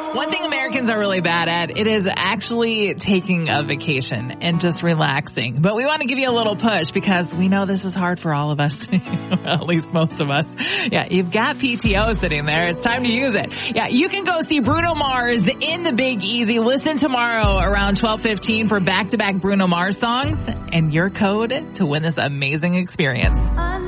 One thing Americans are really bad at, it is actually taking a vacation and just relaxing. But we want to give you a little push because we know this is hard for all of us, at least most of us. Yeah, you've got PTO sitting there. It's time to use it. Yeah, you can go see Bruno Mars in the Big Easy. Listen tomorrow around 12:15 for back-to-back Bruno Mars songs and your code to win this amazing experience.